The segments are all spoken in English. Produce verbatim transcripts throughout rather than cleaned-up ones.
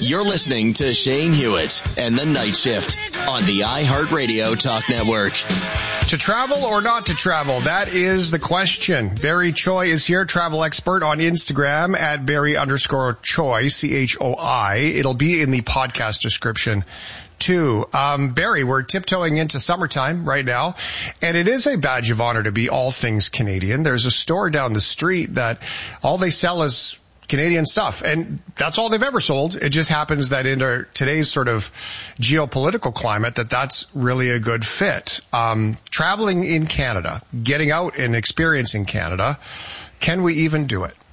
You're listening to Shane Hewitt and the Night Shift on the iHeartRadio Talk Network. To travel or not to travel? That is the question. Barry Choi is here, travel expert on Instagram at Barry underscore Choi, C H O I. It'll be in the podcast description too. Um, Barry, we're tiptoeing into summertime right now, and it is a badge of honor to be all things Canadian. There's a store down the street that all they sell is Canadian stuff, and that's all they've ever sold. It just happens that in our, today's sort of geopolitical climate, that that's really a good fit. Um, traveling in Canada, getting out and experiencing Canada, can we even do it?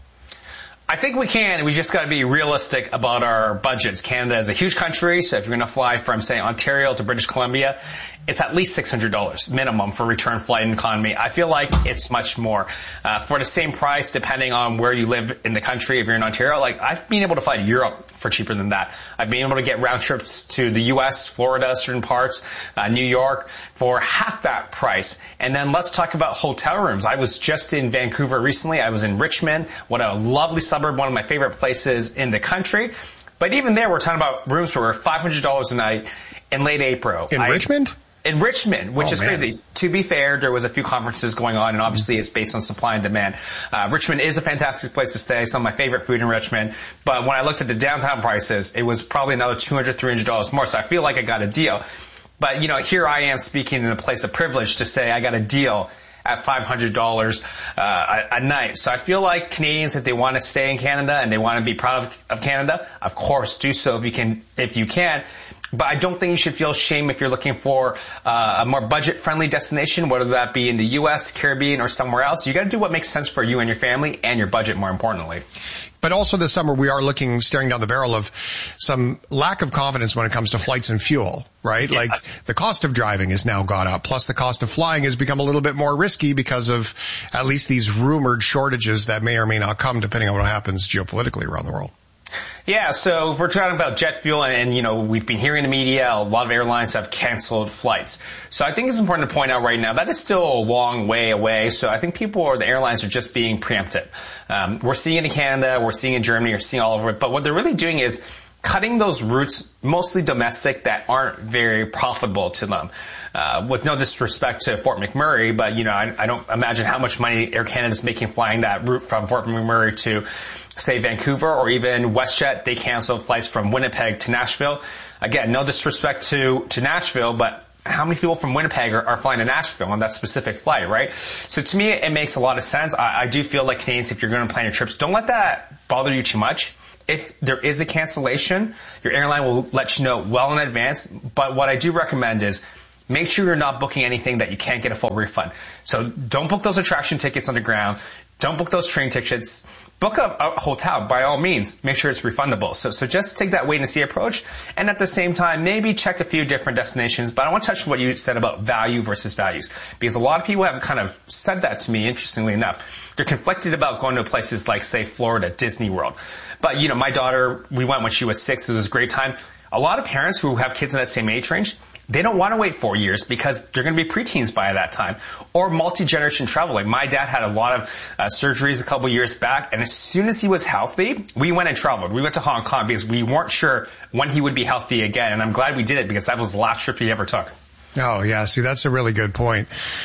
I think we can. We just got to be realistic about our budgets. Canada is a huge country, so if you're going to fly from, say, Ontario to British Columbia, it's at least six hundred dollars minimum for return flight and economy. I feel like it's much more. Uh, for the same price, depending on where you live in the country, if you're in Ontario, like I've been able to fly to Europe for cheaper than that. I've been able to get round trips to the U S, Florida, certain parts, uh, New York for half that price. And then let's talk about hotel rooms. I was just in Vancouver recently. I was in Richmond. What a lovely suburb, one of my favorite places in the country. But even there, we're talking about rooms for five hundred dollars a night in late April. In I, Richmond? In Richmond, which oh, is man. crazy. To be fair, there was a few conferences going on, and obviously it's based on supply and demand. Uh, Richmond is a fantastic place to stay. Some of my favorite food in Richmond. But when I looked at the downtown prices, it was probably another two hundred dollars, three hundred dollars more. So I feel like I got a deal. But, you know, here I am speaking in a place of privilege to say I got a deal at five hundred dollars uh, a, a night. So I feel like Canadians, if they want to stay in Canada and they want to be proud of, of Canada, of course, do so if you can. If you can. But I don't think you should feel shame if you're looking for uh, a more budget-friendly destination, whether that be in the U S, Caribbean, or somewhere else. You got to do what makes sense for you and your family and your budget, more importantly. But also this summer, we are looking, staring down the barrel of some lack of confidence when it comes to flights and fuel, right? Yes. Like the cost of driving has now gone up. Plus the cost of flying has become a little bit more risky because of at least these rumored shortages that may or may not come depending on what happens geopolitically around the world. Yeah, so if we're talking about jet fuel, and, and, you know, we've been hearing in the media, a lot of airlines have canceled flights. So I think it's important to point out right now that is still a long way away. So I think people or the airlines are just being preempted. Um, we're seeing it in Canada, we're seeing it in Germany, we're seeing all over it. But what they're really doing is cutting those routes, mostly domestic, that aren't very profitable to them. Uh, with no disrespect to Fort McMurray, but, you know, I, I don't imagine how much money Air Canada's making flying that route from Fort McMurray to, say, Vancouver, or even WestJet. They canceled flights from Winnipeg to Nashville. Again, no disrespect to, to Nashville, but how many people from Winnipeg are, are flying to Nashville on that specific flight, right? So to me, it makes a lot of sense. I, I do feel like Canadians, if you're going to plan your trips, don't let that bother you too much. If there is a cancellation, your airline will let you know well in advance. But what I do recommend is make sure you're not booking anything that you can't get a full refund. So don't book those attraction tickets on the ground. Don't book those train tickets. Book a, a hotel, by all means. Make sure it's refundable. So, so just take that wait and see approach. And at the same time, maybe check a few different destinations. But I want to touch on what you said about value versus values. Because a lot of people have kind of said that to me, interestingly enough. They're conflicted about going to places like, say, Florida, Disney World. But, you know, my daughter, we went when she was six. It was a great time. A lot of parents who have kids in that same age range, they don't want to wait four years because they're going to be preteens by that time. Or multi-generation travel. Like my dad had a lot of uh, surgeries a couple years back, and as soon as he was healthy, we went and traveled. We went to Hong Kong because we weren't sure when he would be healthy again, and I'm glad we did it because that was the last trip he ever took. Oh, yeah. See, that's a really good point.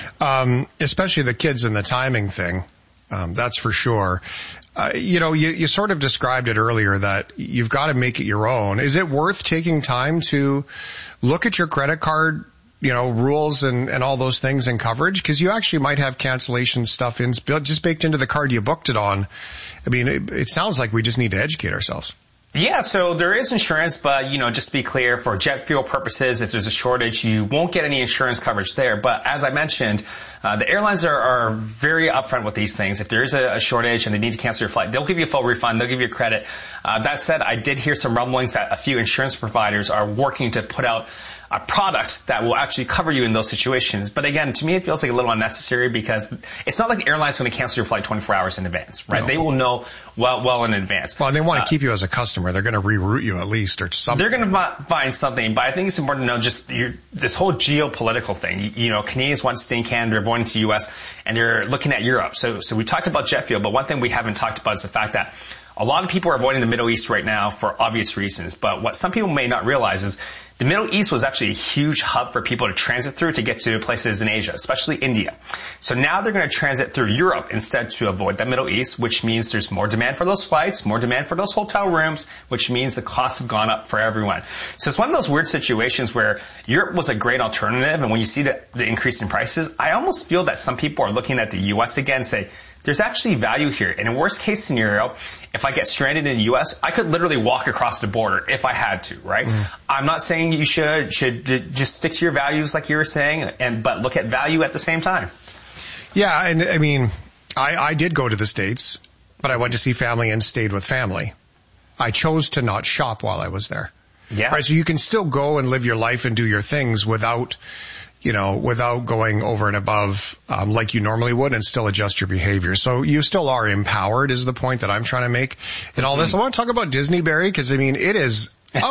Um, especially the kids and the timing thing. Um, that's for sure. Uh, you know, you, you sort of described it earlier that you've got to make it your own. Is it worth taking time to look at your credit card, you know, rules and, and all those things and coverage? Because you actually might have cancellation stuff in, just baked into the card you booked it on. I mean, it, it sounds like we just need to educate ourselves. Yeah, so there is insurance, but, you know, just to be clear, for jet fuel purposes, if there's a shortage, you won't get any insurance coverage there. But as I mentioned, uh, the airlines are, are very upfront with these things. If there is a, a shortage and they need to cancel your flight, they'll give you a full refund. They'll give you credit. Uh, that said, I did hear some rumblings that a few insurance providers are working to put out a product that will actually cover you in those situations. But again, to me, it feels like a little unnecessary because it's not like airlines going to cancel your flight twenty-four hours in advance, right? No. They will know well, well in advance. Well, they want to uh, keep you as a customer. They're going to reroute you at least or something. They're going to find something, but I think it's important to know just your, this whole geopolitical thing. You, you know, Canadians want to stay in Canada, they're avoiding to the U S, and they're looking at Europe. So, so we talked about jet fuel, but one thing we haven't talked about is the fact that A lot of people are avoiding the Middle East right now for obvious reasons, but what some people may not realize is the Middle East was actually a huge hub for people to transit through to get to places in Asia, especially India. So now they're going to transit through Europe instead to avoid the Middle East, which means there's more demand for those flights, more demand for those hotel rooms, which means the costs have gone up for everyone. So it's one of those weird situations where Europe was a great alternative, and when you see the, the increase in prices, I almost feel that some people are looking at the U S again and say, there's actually value here. And in worst case scenario, if I get stranded in the U S, I could literally walk across the border if I had to, right? Mm. I'm not saying you should should just stick to your values like you were saying, and but look at value at the same time. Yeah, and I mean, I, I did go to the States, but I went to see family and stayed with family. I chose to not shop while I was there. Yeah. Right, so you can still go and live your life and do your things without, you know, without going over and above um, like you normally would, and still adjust your behavior. So you still are empowered is the point that I'm trying to make in all this. I want to talk about Disney, Barry, because, I mean, it is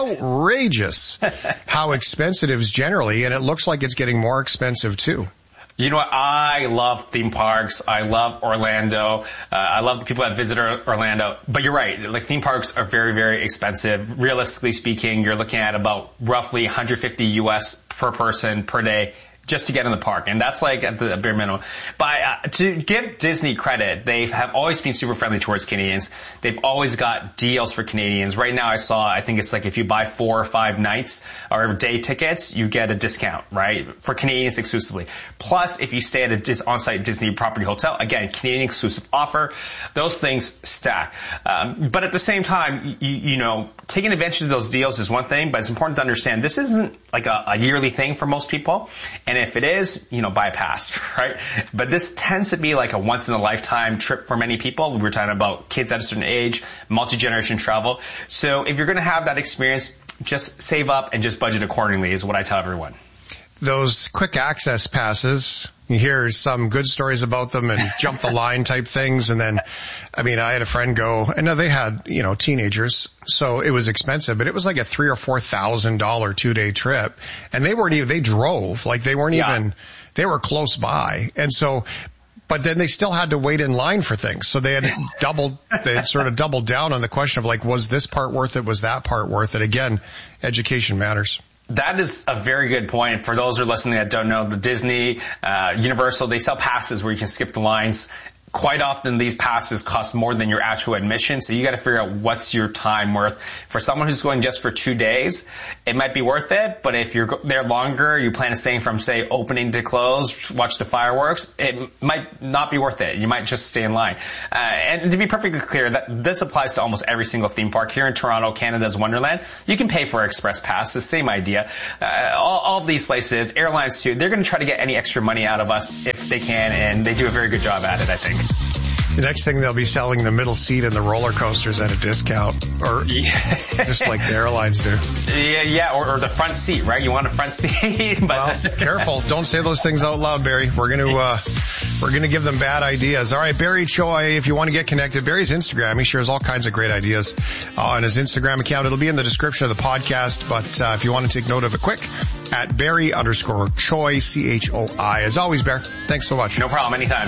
outrageous how expensive it is generally, and it looks like it's getting more expensive too. You know what? I love theme parks. I love Orlando. Uh, I love the people that visit Orlando. But you're right. Like, theme parks are very, very expensive. Realistically speaking, you're looking at about roughly one hundred fifty U S per person per day just to get in the park. And that's like at the bare minimum. But uh, to give Disney credit, they have always been super friendly towards Canadians. They've always got deals for Canadians. Right now I saw, I think it's like if you buy four or five nights or day tickets, you get a discount, right? For Canadians exclusively. Plus, if you stay at a dis- on-site Disney property hotel, again, Canadian exclusive offer, those things stack. Um, but at the same time, you, you know, taking advantage of those deals is one thing, but it's important to understand this isn't like a, a yearly thing for most people. And if it is, you know, buy a pass, right? But this tends to be like a once in a lifetime trip for many people. We were talking about kids at a certain age, multi-generation travel. So if you're going to have that experience, just save up and just budget accordingly is what I tell everyone. Those quick access passes, you hear some good stories about them and jump the line type things. And then, I mean, I had a friend go, and now they had, you know, teenagers, so it was expensive, but it was like a three or four thousand dollar two day trip. And they weren't even, they drove, like they weren't yeah. even, they were close by. And so, but then they still had to wait in line for things. So they had doubled, they had sort of doubled down on the question of like, was this part worth it? Was that part worth it? Again, education matters. That is a very good point. For those who are listening that don't know, the Disney, uh, Universal, they sell passes where you can skip the lines. Quite often these passes cost more than your actual admission, so you got to figure out what's your time worth. For someone who's going just for two days, it might be worth it, but if you're there longer, you plan on staying from, say, opening to close, watch the fireworks, it might not be worth it. You might just stay in line. Uh, and to be perfectly clear, that this applies to almost every single theme park. Here in Toronto, Canada's Wonderland, you can pay for an express pass, the same idea. Uh, all, all of these places, airlines too, they're going to try to get any extra money out of us if they can, and they do a very good job at it, I think. The next thing, they'll be selling the middle seat in the roller coasters at a discount, or yeah. just like the airlines do. Yeah, yeah, or, or the front seat, right? You want a front seat. But well, careful. Don't say those things out loud, Barry. We're going to, uh, we're going to give them bad ideas. All right, Barry Choi, if you want to get connected, Barry's Instagram, he shares all kinds of great ideas uh, on his Instagram account. It'll be in the description of the podcast, but uh, if you want to take note of it quick, at Barry underscore Choi, C H O I. As always, Bear, thanks so much. No problem, anytime.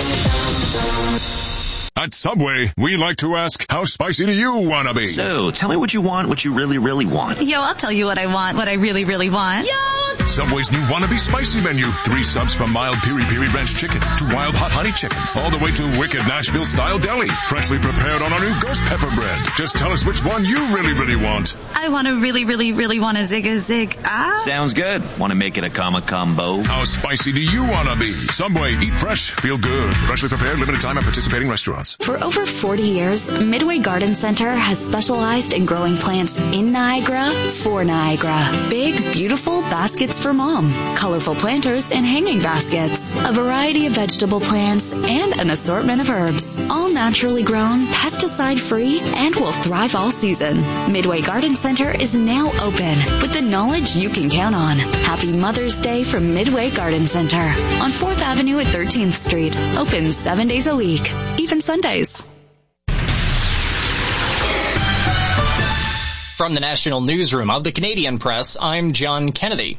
At Subway, we like to ask, how spicy do you want to be? So, tell me what you want, what you really, really want. Yo, I'll tell you what I want, what I really, really want. Yo! Subway's new Wannabe Spicy menu. Three subs from mild piri-piri ranch chicken to wild hot honey chicken, all the way to wicked Nashville-style deli. Freshly prepared on our new ghost pepper bread. Just tell us which one you really, really want. I want to really, really, really want a zig a zig. Ah. Sounds good. Want to make it a comma combo? How spicy do you want to be? Subway, eat fresh, feel good. Freshly prepared, limited time at participating restaurants. For over forty years, Midway Garden Center has specialized in growing plants in Niagara for Niagara. Big, beautiful baskets for mom, colorful planters and hanging baskets, a variety of vegetable plants, and an assortment of herbs. All naturally grown, pesticide-free, and will thrive all season. Midway Garden Center is now open with the knowledge you can count on. Happy Mother's Day from Midway Garden Center on fourth Avenue at thirteenth Street. Open seven days a week, even Sundays. From the National Newsroom of the Canadian Press, I'm John Kennedy.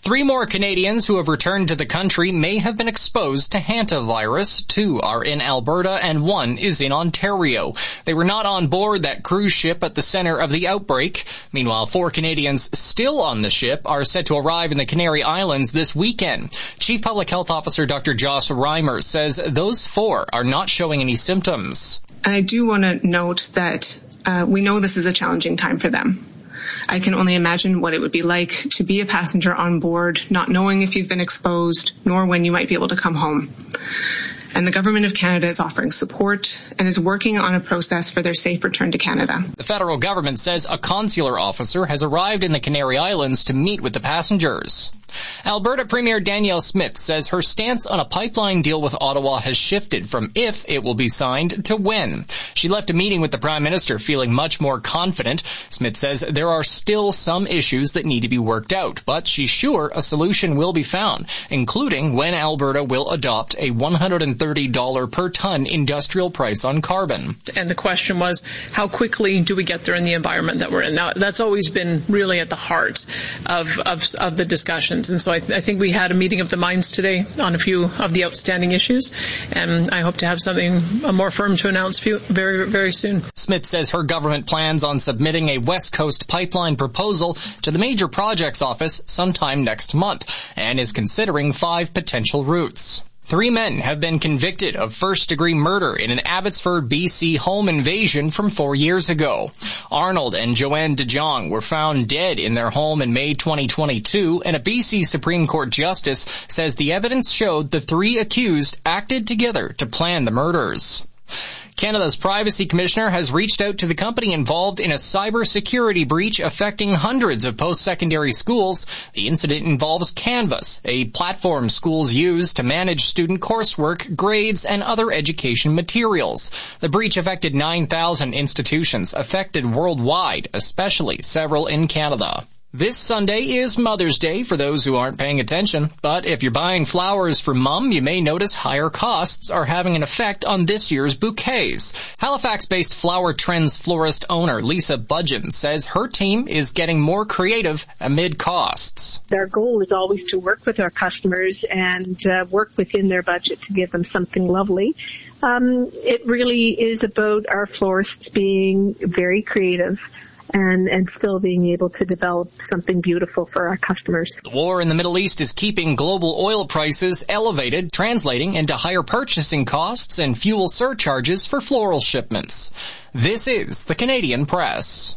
Three more Canadians who have returned to the country may have been exposed to hantavirus. Two are in Alberta and one is in Ontario. They were not on board that cruise ship at the center of the outbreak. Meanwhile, four Canadians still on the ship are set to arrive in the Canary Islands this weekend. Chief Public Health Officer Doctor Joss Reimer says those four are not showing any symptoms. I do want to note that uh, we know this is a challenging time for them. I can only imagine what it would be like to be a passenger on board, not knowing if you've been exposed, nor when you might be able to come home. And the Government of Canada is offering support and is working on a process for their safe return to Canada. The federal government says a consular officer has arrived in the Canary Islands to meet with the passengers. Alberta Premier Danielle Smith says her stance on a pipeline deal with Ottawa has shifted from if it will be signed to when. She left a meeting with the Prime Minister feeling much more confident. Smith says there are still some issues that need to be worked out, but she's sure a solution will be found, including when Alberta will adopt a one hundred thirty dollars per ton industrial price on carbon. And the question was, how quickly do we get there in the environment that we're in? Now, that's always been really at the heart of, of, of the discussions. And so I, th- I think we had a meeting of the minds today on a few of the outstanding issues, and I hope to have something more firm to announce few, very, very soon. Smith says her government plans on submitting a West Coast pipeline proposal to the Major Projects Office sometime next month and is considering five potential routes. Three men have been convicted of first-degree murder in an Abbotsford, B C home invasion from four years ago. Arnold and Joanne DeJong were found dead in their home in May twenty twenty-two, and a B C Supreme Court justice says the evidence showed the three accused acted together to plan the murders. Canada's Privacy Commissioner has reached out to the company involved in a cybersecurity breach affecting hundreds of post-secondary schools. The incident involves Canvas, a platform schools use to manage student coursework, grades, and other education materials. The breach affected nine thousand institutions affected worldwide, especially several in Canada. This Sunday is Mother's Day for those who aren't paying attention, but if you're buying flowers for Mum, you may notice higher costs are having an effect on this year's bouquets. Halifax-based Flower Trends florist owner Lisa Budgeon says her team is getting more creative amid costs. Our goal is always to work with our customers and uh, work within their budget to give them something lovely. Um, it really is about our florists being very creative and and still being able to develop something beautiful for our customers. The war in the Middle East is keeping global oil prices elevated, translating into higher purchasing costs and fuel surcharges for floral shipments. This is the Canadian Press.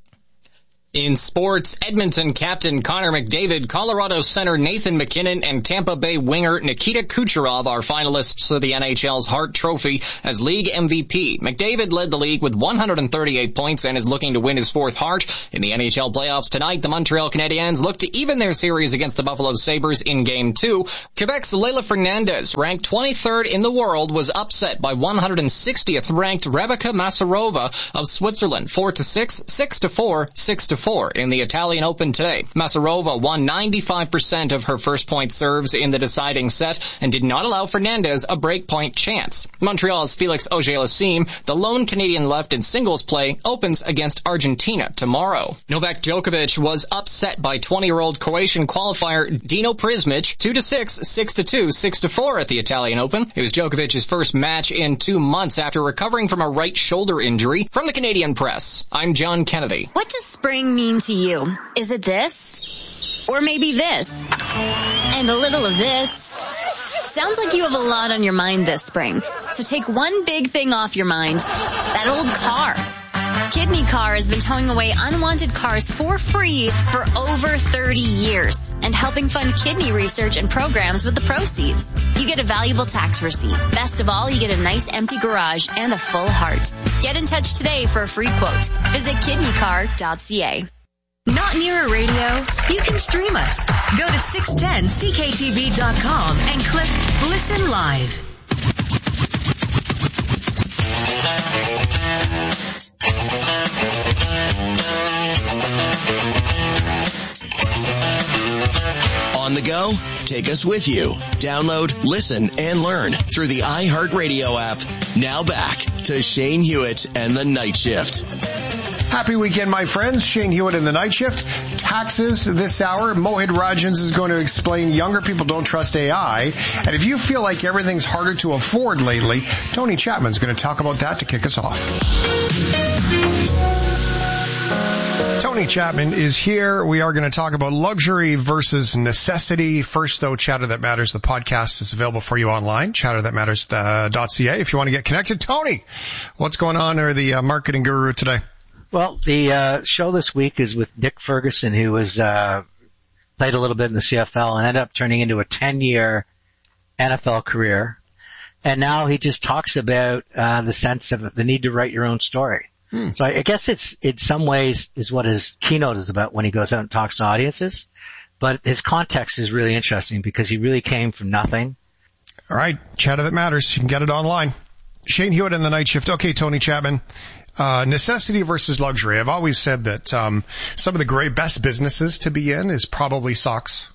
In sports, Edmonton captain Connor McDavid, Colorado center Nathan MacKinnon, and Tampa Bay winger Nikita Kucherov are finalists for the N H L's Hart Trophy as league M V P. McDavid led the league with one hundred thirty-eight points and is looking to win his fourth Hart. In the N H L playoffs tonight, the Montreal Canadiens look to even their series against the Buffalo Sabres in Game two. Quebec's Leila Fernandez, ranked twenty-third in the world, was upset by one hundred sixtieth ranked Rebecca Masarova of Switzerland, four to six, six to four, six to four. In the Italian Open today. Masarova won ninety-five percent of her first point serves in the deciding set and did not allow Fernandez a breakpoint chance. Montreal's Felix Auger-Aliassime, the lone Canadian left in singles play, opens against Argentina tomorrow. Novak Djokovic was upset by twenty-year-old Croatian qualifier Dino Prismic, two to six, six to two, six to four at the Italian Open. It was Djokovic's first match in two months after recovering from a right shoulder injury. From the Canadian Press, I'm John Kennedy. What does spring mean to you? Is it this? Or maybe this? And a little of this? Sounds like you have a lot on your mind this spring. So take one big thing off your mind. That old car. Kidney Car has been towing away unwanted cars for free for over thirty years and helping fund kidney research and programs with the proceeds. You get a valuable tax receipt. Best of all, you get a nice empty garage and a full heart. Get in touch today for a free quote. Visit kidney car dot c a. Not near a radio? You can stream us. Go to six ten C K T V dot com and click Listen Live. On the go? Take us with you. Download, listen, and learn through the iHeartRadio app. Now back to Shane Hewitt and the Night Shift. Happy weekend, my friends. Shane Hewitt in the night shift. Taxes this hour. Mohit Rajans is going to explain younger people don't trust A I. And if you feel like everything's harder to afford lately, Tony Chapman's going to talk about that to kick us off. Tony Chapman is here. We are going to talk about luxury versus necessity. First, though, Chatter That Matters, the podcast is available for you online, chatter that matters dot c a if you want to get connected. Tony, what's going on, or the uh, marketing guru today? Well, the uh, show this week is with Nick Ferguson, who was uh, played a little bit in the C F L and ended up turning into a ten-year N F L career. And now he just talks about uh, the sense of the need to write your own story. Hmm. So I, I guess it's in some ways is what his keynote is about when he goes out and talks to audiences. But his context is really interesting because he really came from nothing. All right, Chatter That Matters. You can get it online. Shane Hewitt in the night shift. Okay, Tony Chapman. Uh, necessity versus luxury. I've always said that um, some of the great best businesses to be in is probably socks,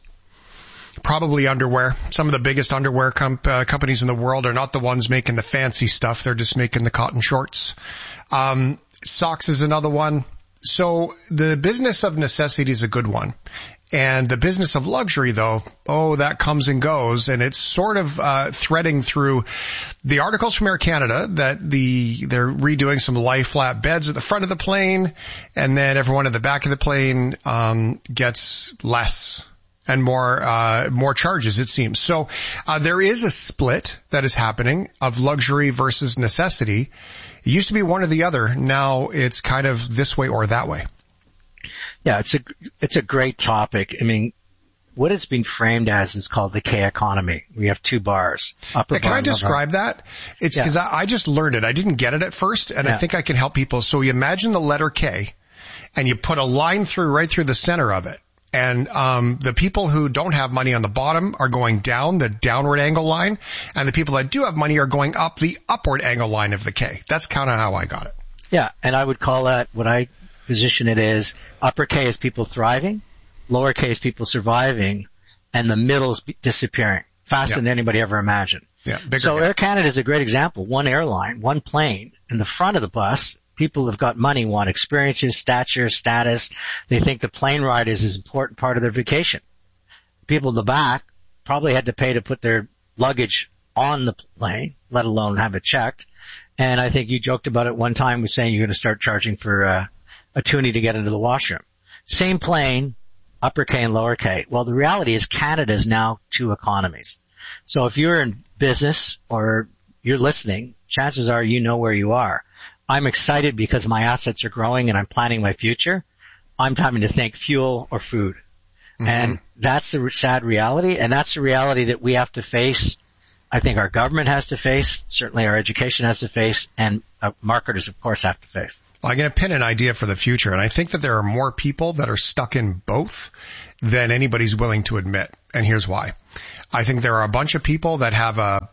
probably underwear. Some of the biggest underwear comp- uh, companies in the world are not the ones making the fancy stuff. They're just making the cotton shorts. Um, socks is another one. So the business of necessity is a good one. And the business of luxury, though, oh, that comes and goes, and it's sort of uh threading through the articles from Air Canada that the they're redoing some lie flat beds at the front of the plane, and then everyone at the back of the plane um gets less and more uh more charges, it seems. So uh there is a split that is happening of luxury versus necessity. It used to be one or the other. Now it's kind of this way or that way. Yeah, it's a, it's a great topic. I mean, what it's been framed as is called the K economy. We have two bars. Upper yeah, can bar, I describe bar. that? It's because yeah. I, I just learned it. I didn't get it at first, and yeah. I think I can help people. So you imagine the letter K, and you put a line through right through the center of it. And um the people who don't have money on the bottom are going down the downward angle line, and the people that do have money are going up the upward angle line of the K. That's kind of how I got it. Yeah, and I would call that what I position it is upper K is people thriving, lower K is people surviving, and the middle is disappearing faster yeah. than anybody ever imagined. Yeah, bigger so gap. Air Canada is a great example. One airline, one plane. In the front of the bus, people who've got money want experiences, stature, status. They think the plane ride is an important part of their vacation. People in the back probably had to pay to put their luggage on the plane, let alone have it checked. And I think you joked about it one time with saying you're going to start charging for uh, a toonie to get into the washroom. Same plane, upper K and lower K. Well, the reality is Canada is now two economies. So if you're in business or you're listening, chances are you know where you are. I'm excited because my assets are growing and I'm planning my future. I'm having to think fuel or food. Mm-hmm. And that's the sad reality, and that's the reality that we have to face. I think our government has to face, certainly our education has to face, and uh, marketers, of course, have to face. Well, I'm going to pin an idea for the future, and I think that there are more people that are stuck in both than anybody's willing to admit, and here's why. I think there are a bunch of people that have a,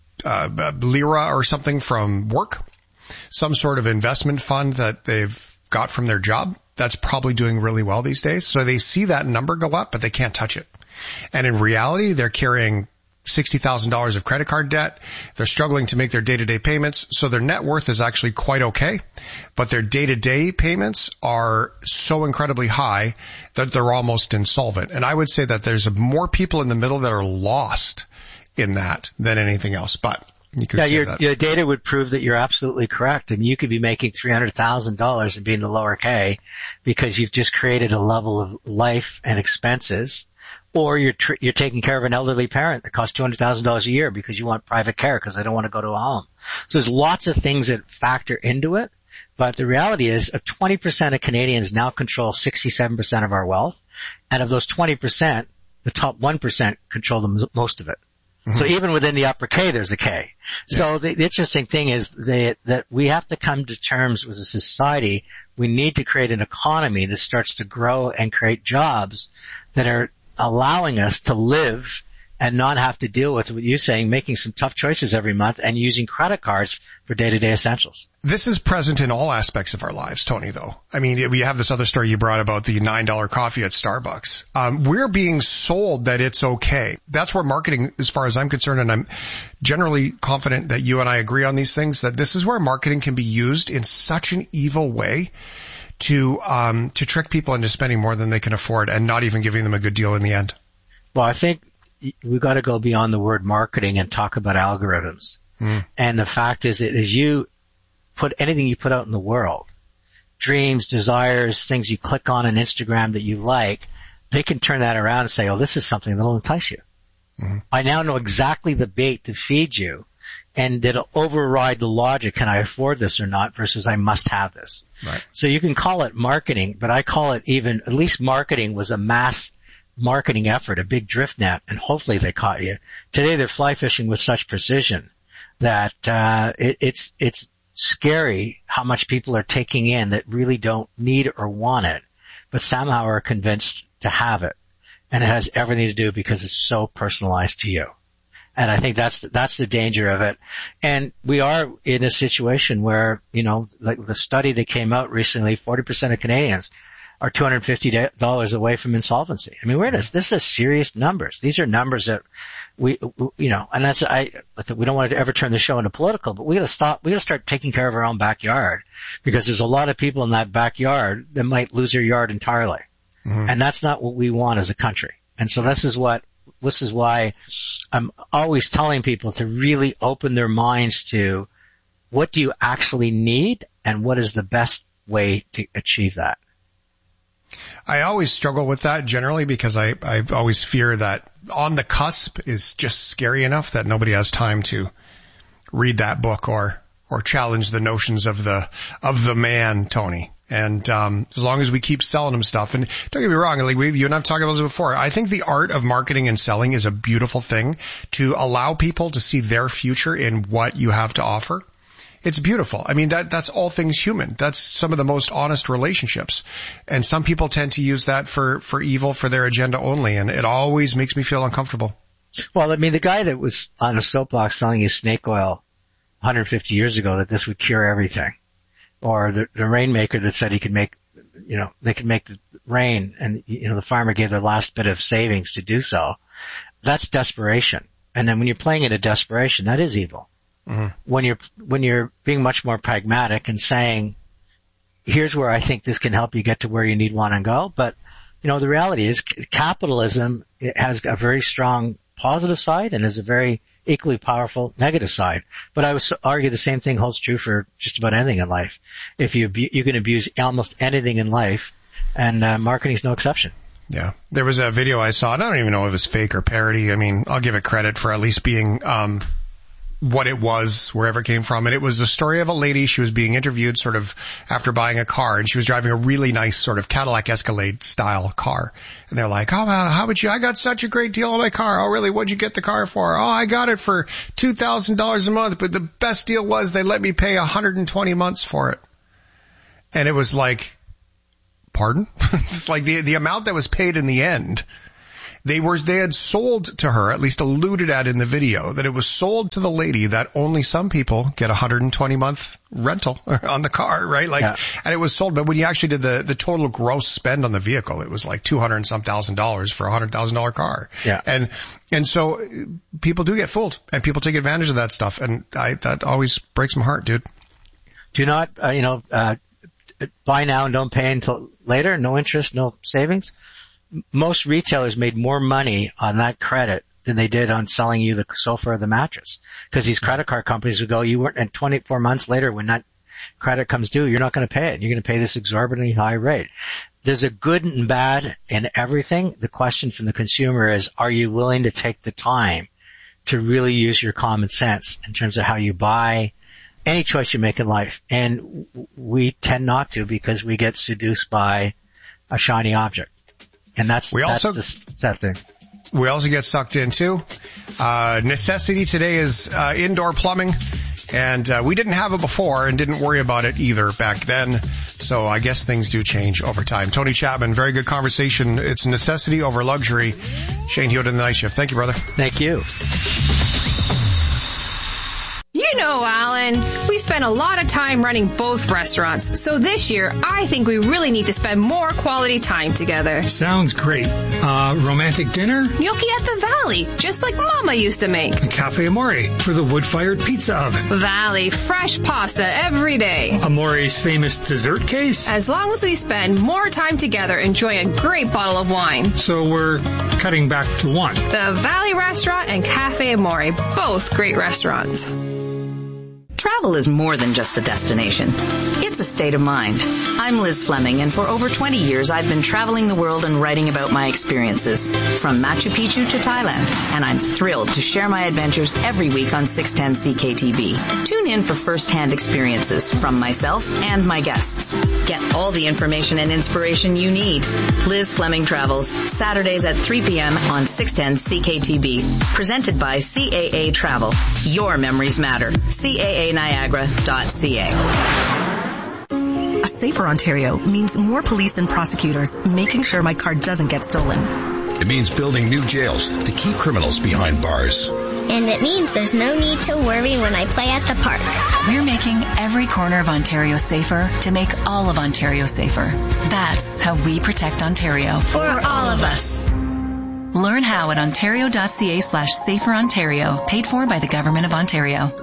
a, a lira or something from work, some sort of investment fund that they've got from their job that's probably doing really well these days, so they see that number go up, but they can't touch it. And in reality, they're carrying sixty thousand dollars of credit card debt. They're struggling to make their day-to-day payments. So their net worth is actually quite okay, but their day-to-day payments are so incredibly high that they're almost insolvent. And I would say that there's more people in the middle that are lost in that than anything else. But you could yeah, say your, that. your data would prove that you're absolutely correct. And you could be making three hundred thousand dollars and being the lower K because you've just created a level of life and expenses. Or you're tr- you're taking care of an elderly parent that costs two hundred thousand dollars a year because you want private care because they don't want to go to a home. So there's lots of things that factor into it. But the reality is, uh, twenty percent of Canadians now control sixty-seven percent of our wealth. And of those twenty percent, the top one percent control the most of it. Mm-hmm. So even within the upper K, there's a K. Yeah. So the, the interesting thing is they, that we have to come to terms with a society. We need to create an economy that starts to grow and create jobs that are allowing us to live and not have to deal with what you're saying, making some tough choices every month and using credit cards for day-to-day essentials. This is present in all aspects of our lives, Tony, though. I mean, we have this other story you brought about the nine dollar coffee at Starbucks. Um, we're being sold that it's okay. That's where marketing, as far as I'm concerned, and I'm generally confident that you and I agree on these things, that this is where marketing can be used in such an evil way to um, to trick people into spending more than they can afford and not even giving them a good deal in the end? Well, I think we've got to go beyond the word marketing and talk about algorithms. Mm. And the fact is that as you put anything you put out in the world, dreams, desires, things you click on on Instagram that you like, they can turn that around and say, oh, this is something that will entice you. Mm-hmm. I now know exactly the bait to feed you, and it'll override the logic, can I afford this or not, versus I must have this. Right. So you can call it marketing, but I call it even, at least marketing was a mass marketing effort, a big drift net, and hopefully they caught you. Today they're fly fishing with such precision that uh it, it's it's scary how much people are taking in that really don't need or want it, but somehow are convinced to have it. And it has everything to do because it's so personalized to you. And I think that's, that's the danger of it. And we are in a situation where, you know, like the study that came out recently, forty percent of Canadians are two hundred fifty dollars away from insolvency. I mean, we're in this, this is serious numbers. These are numbers that we, you know, and that's, I, we don't want to ever turn the show into political, but we gotta stop, we gotta start taking care of our own backyard, because there's a lot of people in that backyard that might lose their yard entirely. Mm-hmm. And that's not what we want as a country. And so this is what, this is why I'm always telling people to really open their minds to what do you actually need and what is the best way to achieve that. I always struggle with that generally because I, I always fear that on the cusp is just scary enough that nobody has time to read that book or, or challenge the notions of the, of the man, Tony. And, um, as long as we keep selling them stuff, and don't get me wrong, like we, you and I've talked about this before, I think the art of marketing and selling is a beautiful thing to allow people to see their future in what you have to offer. It's beautiful. I mean, that, that's all things human. That's some of the most honest relationships. And some people tend to use that for, for evil, for their agenda only. And it always makes me feel uncomfortable. Well, I mean, the guy that was on a soapbox selling you snake oil one hundred fifty years ago that this would cure everything, or the, the rainmaker that said he could make, you know, they could make the rain, and, you know, the farmer gave their last bit of savings to do so. That's desperation. And then when you're playing into desperation, that is evil. Mm-hmm. When you're, when you're being much more pragmatic and saying, here's where I think this can help you get to where you need, want, and go. But, you know, the reality is capitalism, it has a very strong positive side and is a very equally powerful negative side. But I would argue the same thing holds true for just about anything in life. If you, you can abuse almost anything in life, and uh, marketing is no exception. Yeah. There was a video I saw, and I don't even know if it was fake or parody. I mean, I'll give it credit for at least being, um, what it was, wherever it came from. And it was the story of a lady. She was being interviewed sort of after buying a car, and she was driving a really nice sort of Cadillac Escalade style car. And they're like, oh, well, how would you, I got such a great deal on my car. Oh, really? What'd you get the car for? Oh, I got it for two thousand dollars a month, but the best deal was they let me pay one hundred twenty months for it. And it was like, pardon? It's like the, the amount that was paid in the end. They were, they had sold to her, at least alluded at in the video, that it was sold to the lady that only some people get a one hundred twenty month rental on the car, right? Like, yeah. And it was sold, but when you actually did the, the total gross spend on the vehicle, it was like two hundred and some thousand dollars for a one hundred thousand dollars car. Yeah. And, and so people do get fooled, and people take advantage of that stuff, and I, that always breaks my heart, dude. Do not, uh, you know, uh, buy now and don't pay until later, no interest, no savings. Most retailers made more money on that credit than they did on selling you the sofa or the mattress. Because these credit card companies would go, you weren't, and twenty-four months later when that credit comes due, you're not going to pay it. You're going to pay this exorbitantly high rate. There's a good and bad in everything. The question from the consumer is, are you willing to take the time to really use your common sense in terms of how you buy any choice you make in life? And we tend not to, because we get seduced by a shiny object. And that's, we that's also, the sad thing. We also get sucked into, uh, necessity today is, uh, indoor plumbing. And, uh, we didn't have it before and didn't worry about it either back then. So I guess things do change over time. Tony Chapman, very good conversation. It's necessity over luxury. Shane Hewitt in the Night Shift. Thank you, brother. Thank you. You know, Alan, we spend a lot of time running both restaurants, so this year I think we really need to spend more quality time together. Sounds great. Uh, romantic dinner? Gnocchi at the Valley, just like Mama used to make. Cafe Amore for the wood-fired pizza oven. Valley, fresh pasta every day. Amore's famous dessert case? As long as we spend more time together enjoying a great bottle of wine. So we're cutting back to one. The Valley Restaurant and Cafe Amore, both great restaurants. Travel is more than just a destination. It's a state of mind. I'm Liz Fleming, and for over twenty years I've been traveling the world and writing about my experiences, from Machu Picchu to Thailand, and I'm thrilled to share my adventures every week on six ten C K T V. Tune in for first-hand experiences from myself and my guests. Get all the information and inspiration you need. Liz Fleming Travels, Saturdays at three p.m. on six ten C K T V. Presented by C A A Travel. Your memories matter. C A A Niagara dot C A. A safer Ontario means more police and prosecutors making sure my car doesn't get stolen. It means building new jails to keep criminals behind bars. And it means there's no need to worry when I play at the park. We're making every corner of Ontario safer to make all of Ontario safer. That's how we protect Ontario. For all of us. Learn how at ontario.ca slash safer Ontario. Paid for by the Government of Ontario.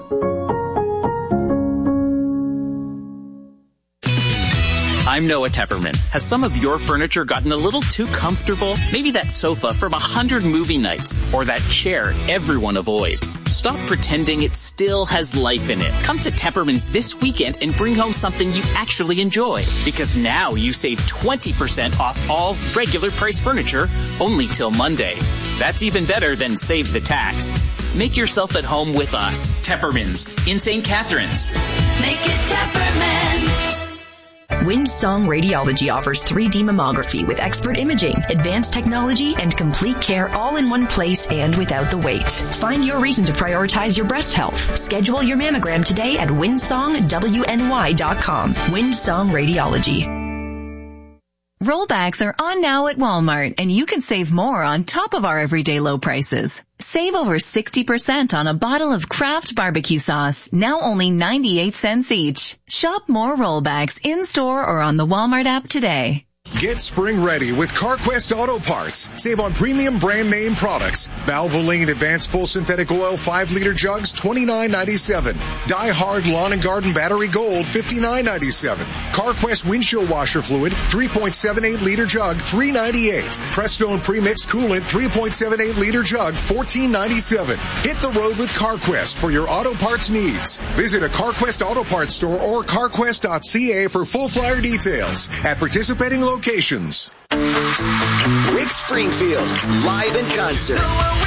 I'm Noah Tepperman. Has some of your furniture gotten a little too comfortable? Maybe that sofa from a hundred movie nights, or that chair everyone avoids. Stop pretending it still has life in it. Come to Tepperman's this weekend and bring home something you actually enjoy. Because now you save twenty percent off all regular price furniture only till Monday. That's even better than save the tax. Make yourself at home with us. Tepperman's in Saint Catharines. Make it Tepperman's. Windsong Radiology offers three D mammography with expert imaging, advanced technology, and complete care all in one place and without the wait. Find your reason to prioritize your breast health. Schedule your mammogram today at windsong w n y dot com. Windsong Radiology. Rollbacks are on now at Walmart, and you can save more on top of our everyday low prices. Save over sixty percent on a bottle of Kraft barbecue sauce, now only ninety-eight cents each. Shop more rollbacks in-store or on the Walmart app today. Get spring ready with CarQuest Auto Parts. Save on premium brand name products. Valvoline Advanced Full Synthetic Oil five liter jugs, twenty-nine ninety-seven. Die Hard Lawn and Garden Battery Gold, fifty-nine ninety-seven. CarQuest Windshield Washer Fluid, three point seven eight liter jug, three ninety-eight. Prestone Premix Coolant, three point seven eight liter jug, fourteen ninety-seven. Hit the road with CarQuest for your auto parts needs. Visit a CarQuest Auto Parts store or carquest dot c a for full flyer details at participating locations. Locations. Rick Springfield, live in concert.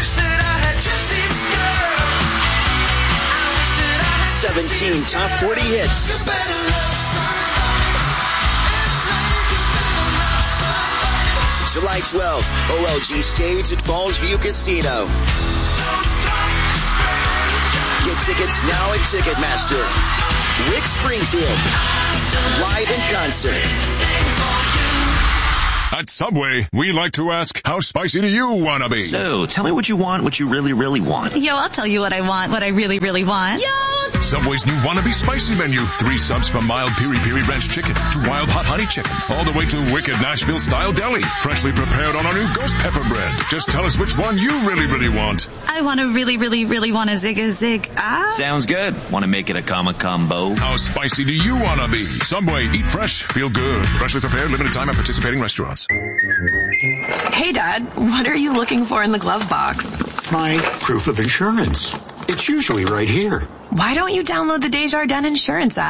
seventeen top forty hits. July twelfth, O L G stage at Falls View Casino. Get tickets now at Ticketmaster. Rick Springfield, live in concert. At Subway, we like to ask, how spicy do you want to be? So, tell me what you want, what you really, really want. Yo, I'll tell you what I want, what I really, really want. Yo! Subway's new Wannabe Spicy menu. Three subs from mild piri piri ranch chicken to wild hot honey chicken. All the way to wicked Nashville style deli. Freshly prepared on our new ghost pepper bread. Just tell us which one you really, really want. I want to really, really, really want a zig a zig. Ah. Sounds good. Want to make it a comma combo? How spicy do you want to be? Subway, eat fresh, feel good. Freshly prepared, limited time at participating restaurants. Hey, Dad, what are you looking for in the glove box? My proof of insurance. It's usually right here. Why don't you download the Desjardins Insurance app?